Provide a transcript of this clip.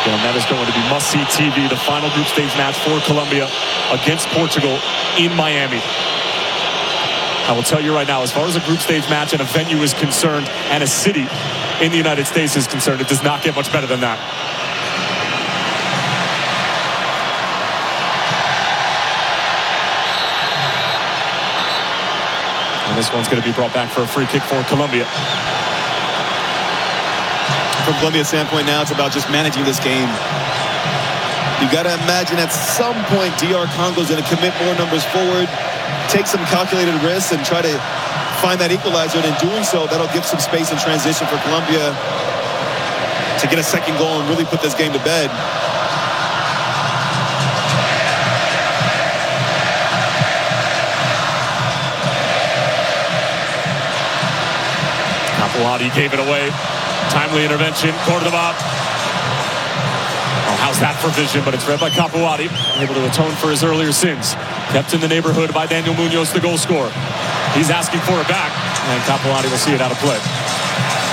And that is going to be must-see TV, the final group stage match for Colombia against Portugal in Miami. I will tell you right now, as far as a group stage match and a venue is concerned and a city in the United States is concerned, it does not get much better than that. And this one's going to be brought back for a free kick for Colombia. From Colombia's standpoint now, it's about just managing this game. You got to imagine at some point DR Congo is going to commit more numbers forward, take some calculated risks, and try to find that equalizer. And in doing so, that'll give some space in transition for Colombia to get a second goal and really put this game to bed. Capuati gave it away. Timely intervention. Cordoba. Oh, how's that for vision? But it's read by Capuati. Able to atone for his earlier sins. Kept in the neighborhood by Daniel Munoz, the goal scorer. He's asking for it back. And Capuati will see it out of play.